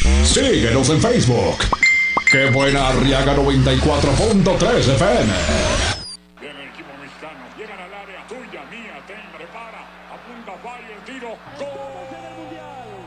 Síguenos en Facebook. ¡Qué buena Arriaga 94.3 FM! Viene el equipo mexicano, llegan al área, tuya, mía, ten, prepara, apunta, falla, el tiro, ¡gol!